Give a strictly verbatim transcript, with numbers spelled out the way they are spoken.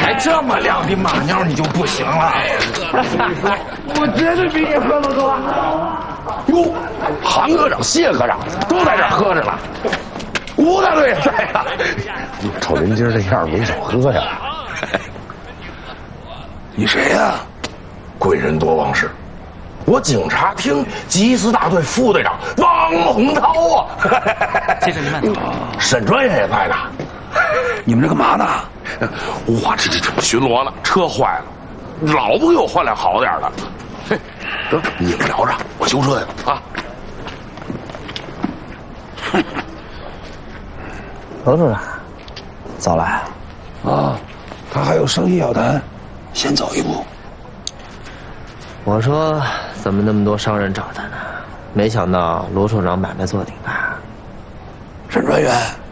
哎，这么亮的马尿你就不行了。我绝对比你喝的多。哟，韩科长、谢科长都在这儿喝着呢。吴大队也在呀。瞅人今儿这样，没少喝呀。你谁呀？贵人多忘事。我警察厅缉私大队副队长汪洪涛啊！ 先生您慢走。 沈专员也在呢。 你们这干嘛呢？ 我这这这巡逻呢，车坏了，老不给我换辆好点的。嘿，得你们聊着，我修车去了啊。 罗处长，早来啊，他还有生意要谈，先走一步。 我说怎么那么多商人找他呢？没想到罗处长买卖做挺大。 沈专员。